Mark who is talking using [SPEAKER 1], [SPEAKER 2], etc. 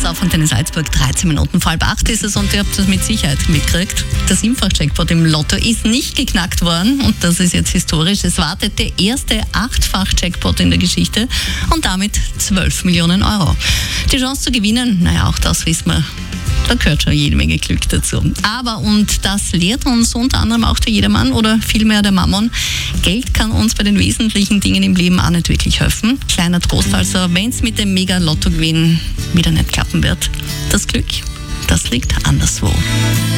[SPEAKER 1] auf Antenne Salzburg, 13 Minuten vor 7:30 ist es und ihr habt das mit Sicherheit mitgekriegt. Der 7-fach-Jackpot im Lotto ist nicht geknackt worden und das ist jetzt historisch. Es wartet der erste 8-fach-Jackpot in der Geschichte und damit 12 Millionen Euro. Die Chance zu gewinnen, naja, auch das wissen wir. Da gehört schon jede Menge Glück dazu. Aber, und das lehrt uns unter anderem auch der Jedermann oder vielmehr der Mammon, Geld kann uns bei den wesentlichen Dingen im Leben auch nicht wirklich helfen. Kleiner Trost also, wenn es mit dem Mega-Lotto-Gewinn wieder nicht klappen wird. Das Glück, das liegt anderswo.